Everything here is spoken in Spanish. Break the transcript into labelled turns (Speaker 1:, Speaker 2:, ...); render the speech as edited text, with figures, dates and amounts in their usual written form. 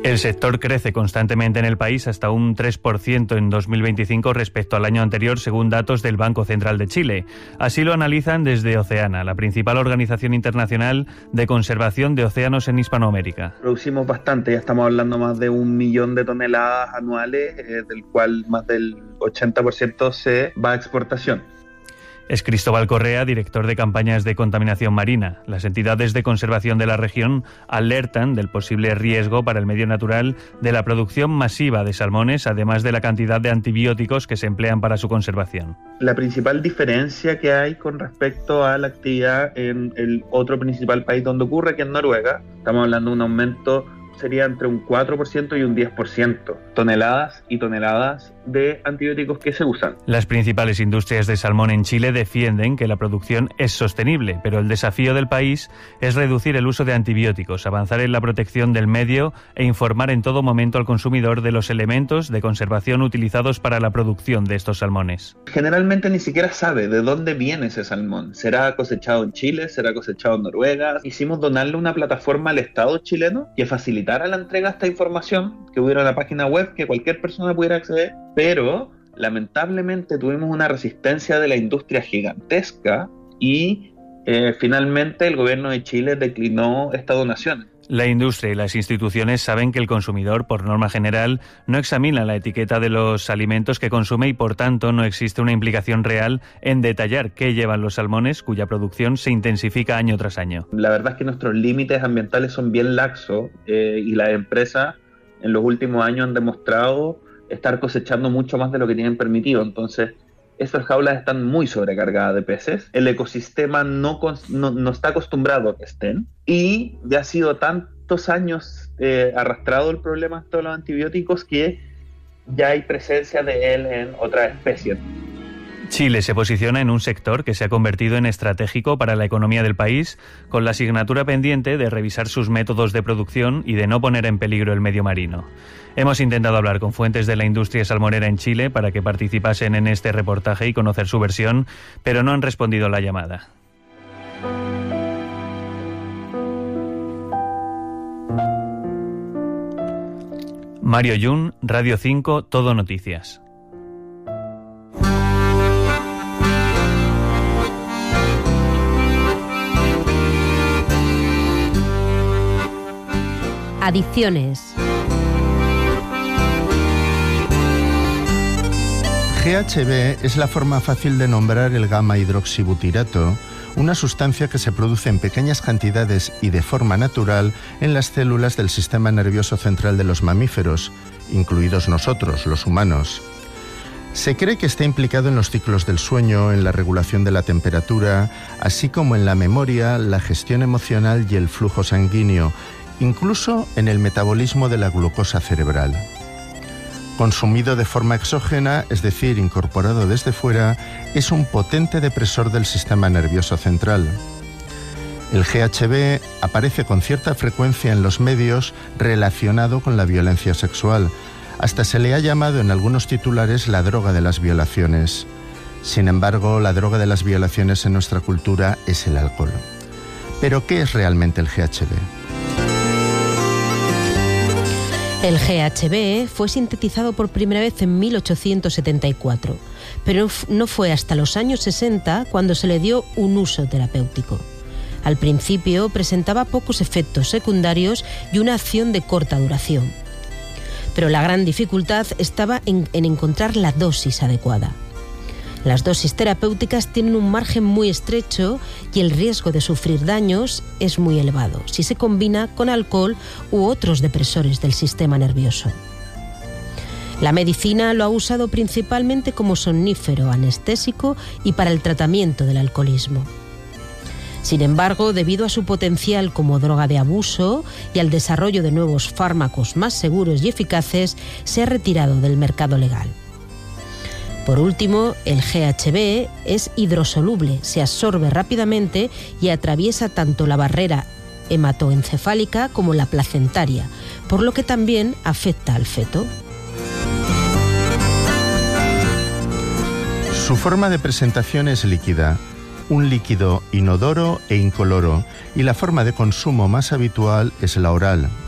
Speaker 1: El sector crece constantemente en el país hasta un 3% en 2025 respecto al año anterior, según datos del Banco Central de Chile. Así lo analizan desde Oceana, la principal organización internacional de conservación de océanos en Hispanoamérica.
Speaker 2: Producimos bastante, ya estamos hablando más de 1 millón de toneladas anuales, del cual más del 80% se va a exportación.
Speaker 1: Es Cristóbal Correa, director de campañas de contaminación marina. Las entidades de conservación de la región alertan del posible riesgo para el medio natural de la producción masiva de salmones, además de la cantidad de antibióticos que se emplean para su conservación.
Speaker 2: La principal diferencia que hay con respecto a la actividad en el otro principal país donde ocurre, que es Noruega, estamos hablando de un aumento, sería entre un 4% y un 10%, toneladas y toneladas de antibióticos que se usan.
Speaker 1: Las principales industrias de salmón en Chile defienden que la producción es sostenible, pero el desafío del país es reducir el uso de antibióticos, avanzar en la protección del medio e informar en todo momento al consumidor de los elementos de conservación utilizados para la producción de estos salmones.
Speaker 2: Generalmente ni siquiera sabe de dónde viene ese salmón. ¿Será cosechado en Chile? ¿Será cosechado en Noruega? Hicimos donarle una plataforma al Estado chileno que facilitara la entrega de esta información, que hubiera una página web que cualquier persona pudiera acceder, pero lamentablemente tuvimos una resistencia de la industria gigantesca y finalmente el gobierno de Chile declinó esta donación.
Speaker 1: La industria y las instituciones saben que el consumidor, por norma general, no examina la etiqueta de los alimentos que consume y, por tanto, no existe una implicación real en detallar qué llevan los salmones, cuya producción se intensifica año tras año.
Speaker 2: La verdad es que nuestros límites ambientales son bien laxos y las empresas en los últimos años han demostrado estar cosechando mucho más de lo que tienen permitido. Entonces, estas jaulas están muy sobrecargadas de peces, el ecosistema no está acostumbrado a que estén, y ya ha sido tantos años arrastrado el problema de todos los antibióticos que ya hay presencia de él en otras especies.
Speaker 1: Chile se posiciona en un sector que se ha convertido en estratégico para la economía del país, con la asignatura pendiente de revisar sus métodos de producción y de no poner en peligro el medio marino. Hemos intentado hablar con fuentes de la industria salmonera en Chile para que participasen en este reportaje y conocer su versión, pero no han respondido a la llamada. Mario Yun, Radio 5, Todo Noticias.
Speaker 3: Adicciones.
Speaker 4: GHB es la forma fácil de nombrar el gamma-hidroxibutirato, una sustancia que se produce en pequeñas cantidades y de forma natural en las células del sistema nervioso central de los mamíferos, incluidos nosotros, los humanos. Se cree que está implicado en los ciclos del sueño, en la regulación de la temperatura, así como en la memoria, la gestión emocional y el flujo sanguíneo, incluso en el metabolismo de la glucosa cerebral. Consumido de forma exógena, es decir, incorporado desde fuera, es un potente depresor del sistema nervioso central. El GHB aparece con cierta frecuencia en los medios relacionado con la violencia sexual. Hasta se le ha llamado en algunos titulares la droga de las violaciones. Sin embargo, la droga de las violaciones en nuestra cultura es el alcohol. ¿Pero qué es realmente el GHB?
Speaker 3: El GHB fue sintetizado por primera vez en 1874, pero no fue hasta los años 60 cuando se le dio un uso terapéutico. Al principio presentaba pocos efectos secundarios y una acción de corta duración. Pero la gran dificultad estaba en encontrar la dosis adecuada. Las dosis terapéuticas tienen un margen muy estrecho y el riesgo de sufrir daños es muy elevado si se combina con alcohol u otros depresores del sistema nervioso. La medicina lo ha usado principalmente como somnífero, anestésico y para el tratamiento del alcoholismo. Sin embargo, debido a su potencial como droga de abuso y al desarrollo de nuevos fármacos más seguros y eficaces, se ha retirado del mercado legal. Por último, el GHB es hidrosoluble, se absorbe rápidamente y atraviesa tanto la barrera hematoencefálica como la placentaria, por lo que también afecta al feto.
Speaker 4: Su forma de presentación es líquida, un líquido inodoro e incoloro, y la forma de consumo más habitual es la oral,